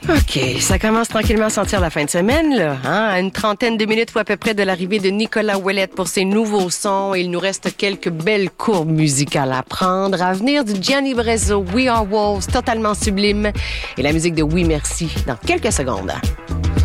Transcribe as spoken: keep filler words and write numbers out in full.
OK, ça commence tranquillement à sentir la fin de semaine, là. Hein? À une trentaine de minutes ou à peu près de l'arrivée de Nicolas Ouellette pour ses nouveaux sons. Il nous reste quelques belles courbes musicales à prendre. À venir du Gianni Brezzo, We Are Wolves, totalement sublime. Et la musique de Oui Merci dans quelques secondes.